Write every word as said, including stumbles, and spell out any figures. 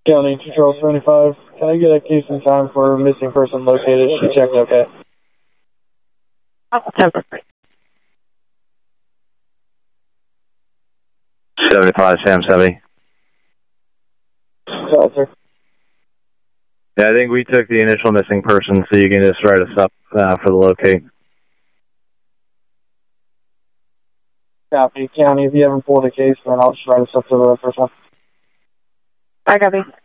County Control seventy-five. Can I get a case in time for missing person located? She checked okay. seventy-five, Sam seventy. Sir. Yeah, I think we took the initial missing person, so you can just write us up uh, for the locate. Copy. County, if you haven't pulled a case, then I'll just write us up for the first one. I copy.